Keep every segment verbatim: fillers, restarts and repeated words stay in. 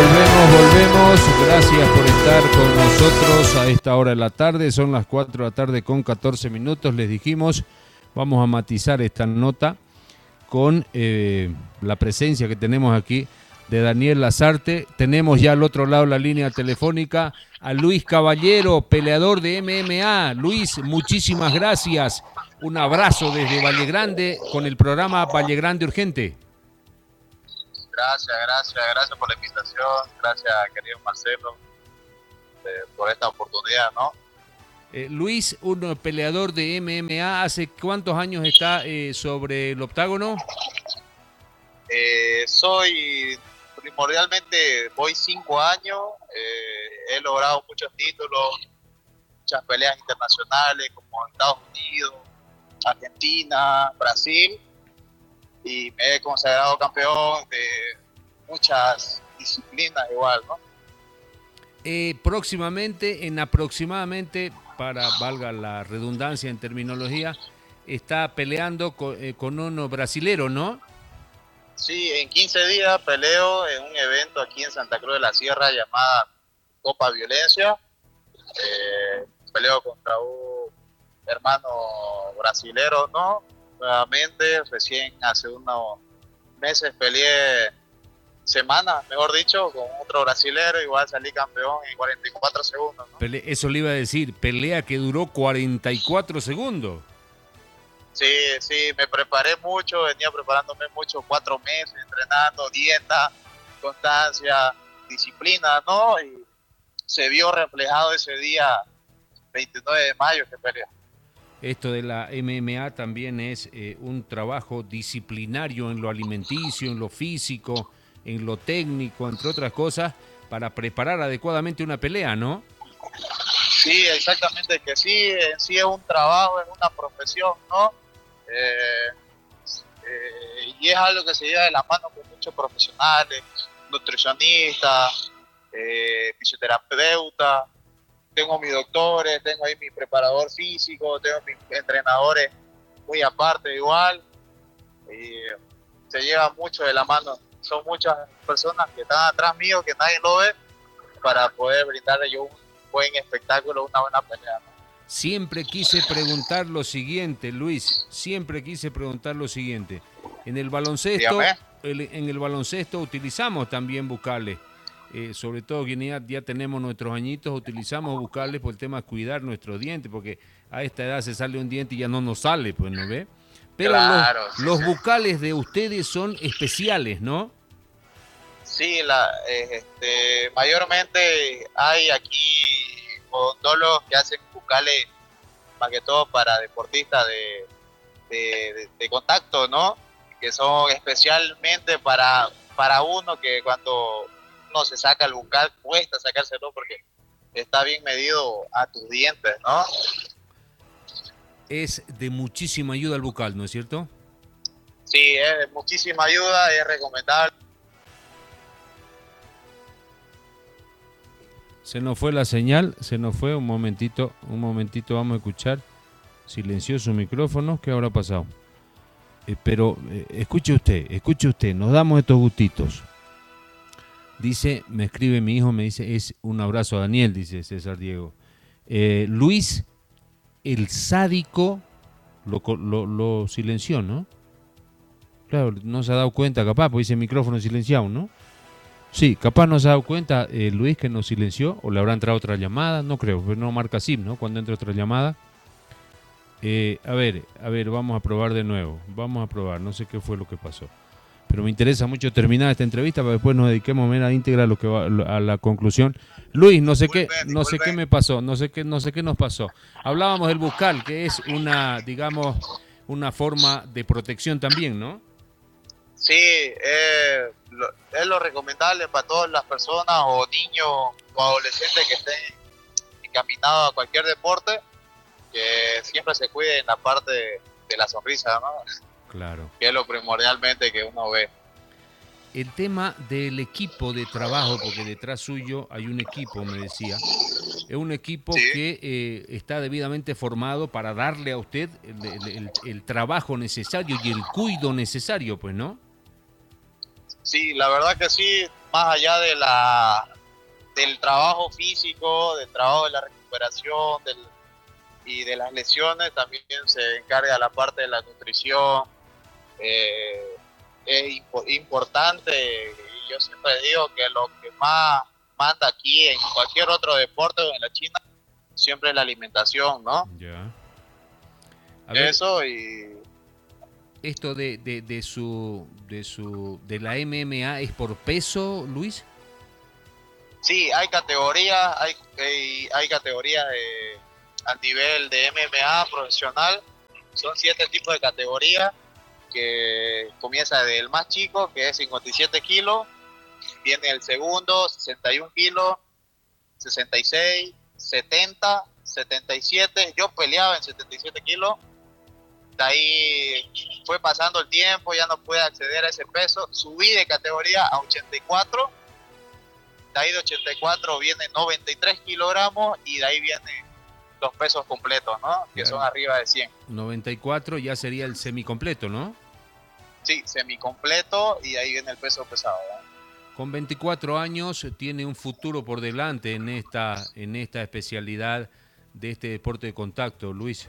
volvemos, volvemos. Gracias por estar con nosotros a esta hora de la tarde. Son las cuatro de la tarde con catorce minutos. Les dijimos, vamos a matizar esta nota con eh, la presencia que tenemos aquí de Daniel Lasarte. Tenemos ya al otro lado la línea telefónica a Luis Caballero, peleador de M M A. Luis, muchísimas gracias. Un abrazo desde Valle Grande con el programa Valle Grande Urgente. Gracias, gracias, gracias por la invitación. Gracias, querido Marcelo, eh, por esta oportunidad, ¿no? Eh, Luis, un peleador de M M A, ¿hace cuántos años está eh, sobre el octágono? Eh, soy, primordialmente, voy cinco años. Eh, he logrado muchos títulos, muchas peleas internacionales, como Estados Unidos, Argentina, Brasil. Y me he consagrado campeón de muchas disciplinas igual, ¿no? Eh, próximamente, en aproximadamente, para valga la redundancia en terminología, está peleando con, eh, con uno brasilero, ¿no? Sí, en quince días peleo en un evento aquí en Santa Cruz de la Sierra llamada Copa Violencia. Eh, peleo contra un hermano brasilero, ¿no? Nuevamente, recién hace unos meses peleé, semanas, mejor dicho, con otro brasilero, igual salí campeón en cuarenta y cuatro segundos, ¿no? Pele- eso le iba a decir, pelea que duró cuarenta y cuatro segundos. Sí, sí, me preparé mucho, venía preparándome mucho, cuatro meses, entrenando, dieta, constancia, disciplina, ¿no? Y se vio reflejado ese día, veintinueve de mayo, que peleé. Esto de la M M A también es eh, un trabajo disciplinario en lo alimenticio, en lo físico, en lo técnico, entre otras cosas, para preparar adecuadamente una pelea, ¿no? Sí, exactamente que sí, en sí es un trabajo, es una profesión, ¿no? Eh, eh, y es algo que se lleva de la mano con muchos profesionales, nutricionistas, eh, fisioterapeutas. Tengo mis doctores, tengo ahí mi preparador físico, tengo mis entrenadores muy aparte igual, y se lleva mucho de la mano. Son muchas personas que están atrás mío, que nadie lo ve, para poder brindarle yo un buen espectáculo, una buena pelea, ¿no? Siempre quise preguntar lo siguiente, Luis, siempre quise preguntar lo siguiente. En el baloncesto, Dígame. el, en el baloncesto utilizamos también bucales. Eh, sobre todo quienes ya, ya tenemos nuestros añitos, utilizamos bucales por el tema de cuidar nuestros dientes, porque a esta edad se sale un diente y ya no nos sale, pues, ¿no ve? Pero los, Claro, sí, los sí. bucales de ustedes son especiales, ¿no? Sí, la, eh, este, mayormente hay aquí odontólogos que hacen bucales, más que todo para deportistas de, de, de, de contacto, ¿no? Que son especialmente para, para uno, que cuando uno se saca el bucal cuesta sacárselo porque está bien medido a tus dientes, ¿no? Es de muchísima ayuda el bucal, ¿no es cierto? Sí, es de muchísima ayuda, es recomendable. Se nos fue la señal, se nos fue un momentito, un momentito, vamos a escuchar. Silenció su micrófono, ¿qué habrá pasado? Eh, pero eh, escuche usted, escuche usted, nos damos estos gustitos. Dice, me escribe mi hijo, me dice, es un abrazo a Daniel, dice César Diego. Eh, Luis, el sádico, lo, lo, lo silenció, ¿no? Claro, no se ha dado cuenta, capaz, porque dice el micrófono silenciado, ¿no? Sí, capaz no se ha dado cuenta eh, Luis que nos silenció, o le habrá entrado otra llamada, no creo, pero no marca SIM, ¿no? Cuando entra otra llamada. Eh, a ver, a ver, vamos a probar de nuevo, vamos a probar, no sé qué fue lo que pasó. Pero me interesa mucho terminar esta entrevista para después nos dediquemos a íntegra a lo que va, a la conclusión. Luis, no sé qué, no sé qué me pasó, no sé qué, no sé qué nos pasó. Hablábamos del bucal, que es una, digamos, una forma de protección también, ¿no? Sí, eh, lo, es lo recomendable para todas las personas o niños o adolescentes que estén encaminados a cualquier deporte, que siempre se cuide en la parte de, de la sonrisa, ¿no? Claro. Que es lo primordialmente que uno ve. El tema del equipo de trabajo, porque detrás suyo hay un equipo, me decía, es un equipo Sí. que eh, está debidamente formado para darle a usted el, el, el, el trabajo necesario y el cuidado necesario, pues, ¿no? Sí, la verdad que sí, más allá de la, del trabajo físico, del trabajo de la recuperación del, y de las lesiones, también se encarga la parte de la nutrición. Eh, es impo- importante, y yo siempre digo que lo que más manda aquí en cualquier otro deporte o en la China siempre es la alimentación, ¿no? Ya. A ver, Eso y esto de, de, de su de su de la M M A es por peso, Luis. sí, hay categorías, hay, hay, hay categorías de, a nivel de M M A profesional, son siete tipos de categorías que comienza desde el más chico, que es cincuenta y siete kilos, viene el segundo, sesenta y un kilos, sesenta y seis, setenta, setenta y siete, yo peleaba en setenta y siete kilos, de ahí fue pasando el tiempo, ya no pude acceder a ese peso, subí de categoría a ochenta y cuatro, de ahí de ochenta y cuatro viene noventa y tres kilogramos y de ahí vienen los pesos completos, ¿no? Que Claro. son arriba de cien. noventa y cuatro ya sería el semicompleto, ¿no? Sí, semicompleto y de ahí viene el peso pesado, ¿no? Con veinticuatro años tiene un futuro por delante en esta, en esta especialidad de este deporte de contacto, Luis.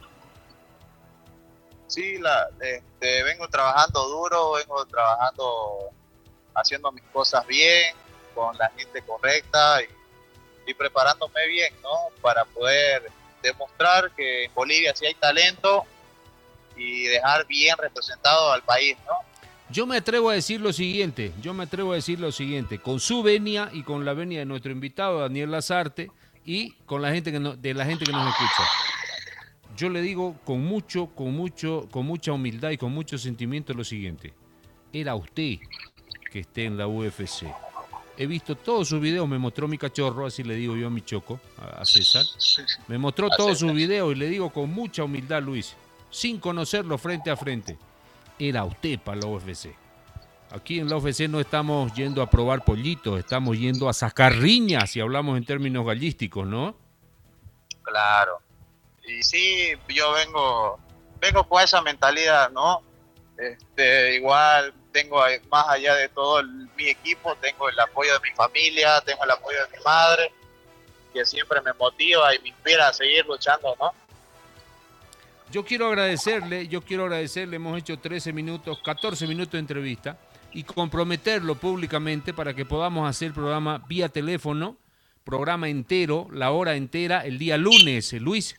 Sí, la, este, vengo trabajando duro, vengo trabajando, haciendo mis cosas bien, con la gente correcta y, y preparándome bien, ¿no? Para poder demostrar que en Bolivia sí hay talento y dejar bien representado al país, ¿no? Yo me atrevo a decir lo siguiente, yo me atrevo a decir lo siguiente, con su venia y con la venia de nuestro invitado Daniel Lazarte y con la gente que no, de la gente que nos escucha. Yo le digo con mucho, con mucho, con mucha humildad y con mucho sentimiento lo siguiente. Era usted que esté en la U F C. He visto todos sus videos, me mostró mi cachorro, así le digo yo a mi choco, a César. Me mostró todos sus videos y le digo con mucha humildad, Luis, sin conocerlo frente a frente. Era usted para la U F C. Aquí en la U F C no estamos yendo a probar pollitos, estamos yendo a sacar riñas, si hablamos en términos gallísticos, ¿no? Claro. Y sí, yo vengo, vengo con esa mentalidad, ¿no? Este, igual tengo más allá de todo el, mi equipo, tengo el apoyo de mi familia, tengo el apoyo de mi madre, que siempre me motiva y me inspira a seguir luchando, ¿no? Yo quiero agradecerle, yo quiero agradecerle, hemos hecho trece minutos, catorce minutos de entrevista y comprometerlo públicamente para que podamos hacer el programa vía teléfono, programa entero, la hora entera, el día lunes, Luis.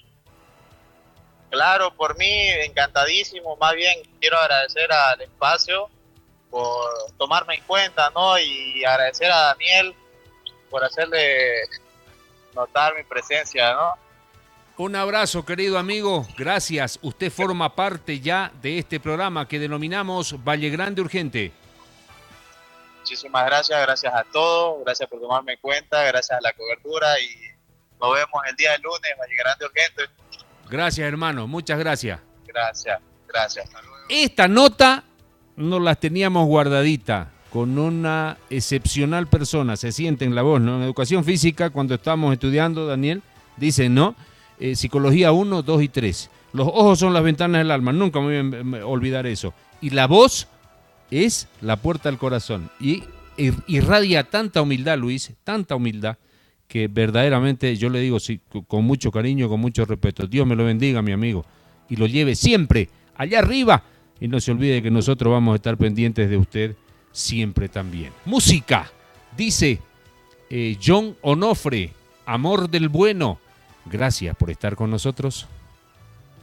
Claro, por mí encantadísimo, más bien quiero agradecer al espacio por tomarme en cuenta, ¿no? Y agradecer a Daniel por hacerle notar mi presencia, ¿no? Un abrazo, querido amigo, gracias. Usted forma parte ya de este programa que denominamos Valle Grande Urgente. Muchísimas gracias, gracias a todos, gracias por tomarme en cuenta, gracias a la cobertura y nos vemos el día del lunes, Valle Grande Urgente. Gracias, hermano, muchas gracias. Gracias, gracias. Esta nota nos las teníamos guardadita con una excepcional persona, se siente en la voz, ¿no? En educación física, cuando estamos estudiando, Daniel, dicen, ¿no? Eh, psicología uno, dos y tres. Los ojos son las ventanas del alma, nunca me voy a olvidar eso. Y la voz es la puerta al corazón. Y irradia tanta humildad, Luis, tanta humildad, que verdaderamente yo le digo sí, con mucho cariño, con mucho respeto. Dios me lo bendiga, mi amigo, y lo lleve siempre allá arriba. Y no se olvide que nosotros vamos a estar pendientes de usted siempre también. Música, dice eh, John Onofre, Amor del Bueno. Gracias por estar con nosotros.